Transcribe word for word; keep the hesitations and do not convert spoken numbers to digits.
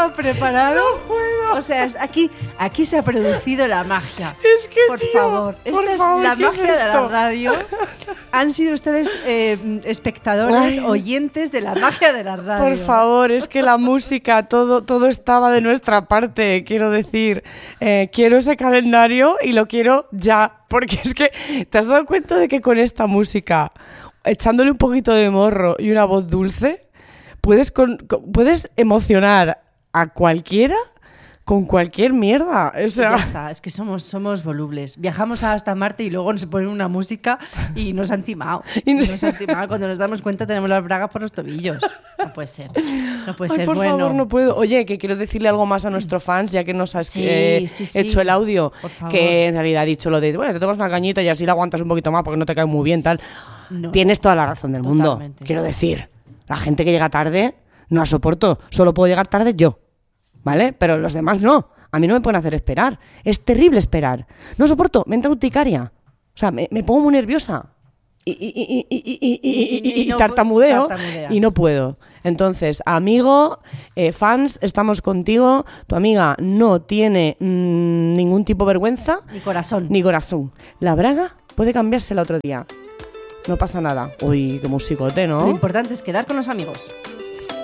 estaba preparado. No puedo. O sea, aquí, aquí se ha producido la magia. Es que, por tío, favor, por esta favor, es la ¿qué es magia de la esto? radio. Han sido ustedes eh, espectadores, Ay. oyentes de la magia de la radio. Por favor, es que la música, todo, todo estaba de nuestra parte, quiero decir. Eh, quiero ese calendario y lo quiero ya. Porque es que, ¿te has dado cuenta de que con esta música, echándole un poquito de morro y una voz dulce, puedes, con, con- puedes emocionar a cualquiera con cualquier mierda? O sea, Ya está, es que somos, somos volubles. Viajamos hasta Marte y luego nos ponen una música y nos han timado. Y Y nos- nos han timado. Cuando nos damos cuenta tenemos las bragas por los tobillos. No puede ser. No puede ay, ser por bueno. favor, no puedo. Oye, que quiero decirle algo más a nuestros fans, ya que nos has Sí, eh, sí, sí. hecho el audio, Por favor. que en realidad ha dicho lo de, bueno, te tomas una cañita y así la aguantas un poquito más porque no te cae muy bien, tal. No. Tienes toda la razón del mundo. Totalmente. Quiero decir, la gente que llega tarde, no la soporto. Solo puedo llegar tarde yo, ¿vale? Pero los demás no. A mí no me pueden hacer esperar. Es terrible esperar. No soporto, me entra urticaria. O sea, me, me pongo muy nerviosa. Y, y, y, y, y, y, y, y, y, Y no tartamudeo tartamudeas. y no puedo. Entonces, amigo, eh, fans, estamos contigo. Tu amiga no tiene mmm, ningún tipo de vergüenza Mi corazón. ni corazón. La braga puede cambiarse el otro día. No pasa nada. Uy, qué musicote, Lo ¿no? importante es quedar con los amigos.